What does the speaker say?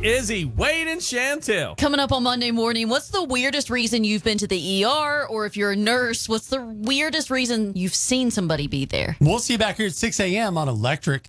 Izzy, Wade, and Chantel. Coming up on Monday morning, what's the weirdest reason you've been to the ER? Or if you're a nurse, what's the weirdest reason you've seen somebody be there? We'll see you back here at 6 a.m. on Electric